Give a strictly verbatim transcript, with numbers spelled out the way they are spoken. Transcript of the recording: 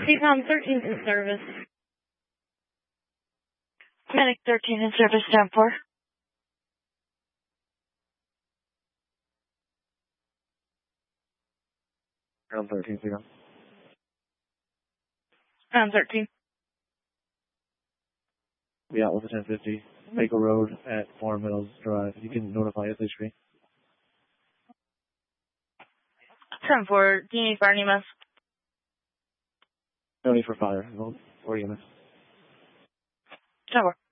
Pound thirteen in service. Medic thirteen in service, ten four. Pound thirteen, Seagull. Pound thirteen. Be out with the ten fifty. Maple Road at Four Mills Drive. You can notify S H P. ten four. Do you need fire E M S? No need for fire. Where are you going to? ten four.